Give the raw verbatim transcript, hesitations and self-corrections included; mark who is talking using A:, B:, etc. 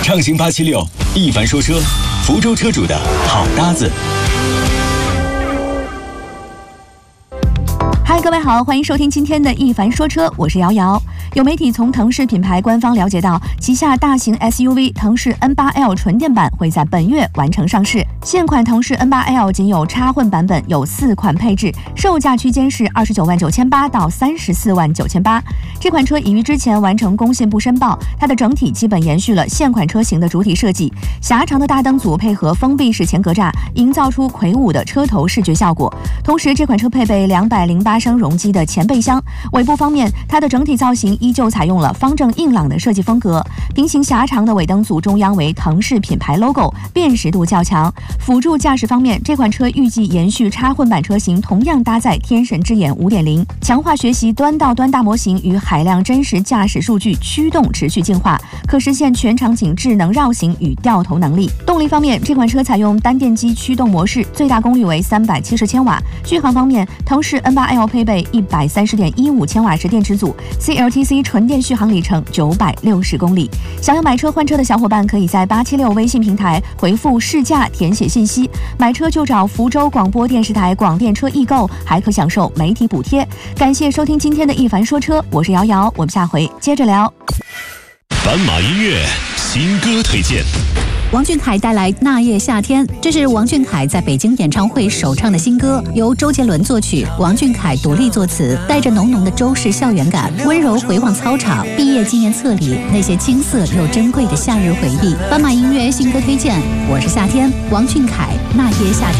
A: 畅行八七六，一凡说车，福州车主的好搭子。
B: 嗨，各位好，欢迎收听今天的一凡说车，我是瑶瑶。有媒体从腾势品牌官方了解到，旗下大型 S U V 腾势 N 八 L 纯电版会在本月完成上市。现款腾势 N 八 L 仅有插混版本，有四款配置，售价区间是二十九万九千八到三十四万九千八。这款车已于之前完成工信部申报，它的整体基本延续了现款车型的主体设计，狭长的大灯组配合封闭式前格栅，营造出魁梧的车头视觉效果。同时，这款车配备两百零八升容积的前备箱。尾部方面，它的整体造型依旧采用了方正硬朗的设计风格，平行狭长的尾灯组中央为腾势品牌 logo， 辨识度较强。辅助驾驶方面，这款车预计延续插混版车型，同样搭载天神之眼 五点零， 强化学习端到端大模型与海量真实驾驶数据驱动持续进化，可实现全场景智能绕行与掉头能力。动力方面，这款车采用单电机驱动模式，最大功率为三百七十千瓦。续航方面，腾势 N 八 L 配备一百三十点一五千瓦时电池组 ，C L T C 纯电续航里程九百六十公里。想要买车换车的小伙伴，可以在八七六微信平台回复试驾填写信息，买车就找福州广播电视台广电车易购，还可享受媒体补贴。感谢收听今天的一凡说车，我是瑶瑶，我们下回接着聊。
A: 斑马音乐新歌推荐。
C: 王俊凯带来《那夜夏天》，这是王俊凯在北京演唱会首唱的新歌，由周杰伦作曲，王俊凯独立作词，带着浓浓的周氏校园感，温柔回望操场、毕业纪念册里那些青涩又珍贵的夏日回忆。斑马音乐新歌推荐，我是夏天，王俊凯《那夜夏天》。